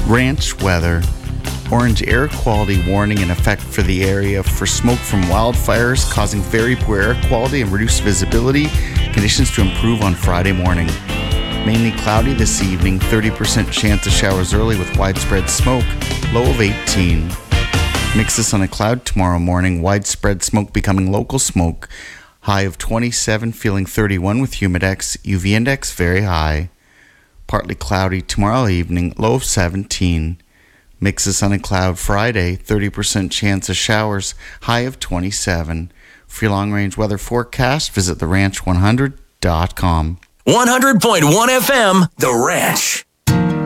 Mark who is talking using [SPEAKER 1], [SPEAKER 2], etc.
[SPEAKER 1] Ranch weather. Orange air quality warning in effect for the area for smoke from wildfires causing very poor air quality and reduced visibility. Conditions to improve on Friday morning. Mainly cloudy this evening, 30% chance of showers early with widespread smoke, low of 18. Mix this on a cloud tomorrow morning, widespread smoke becoming local smoke, high of 27, feeling 31 with humidex, UV index very high. Partly cloudy tomorrow evening, low of 17. Mix this on a cloud Friday, 30% chance of showers, high of 27. For your long-range weather forecast, visit theranch100.com.
[SPEAKER 2] 100.1 FM, The Ranch.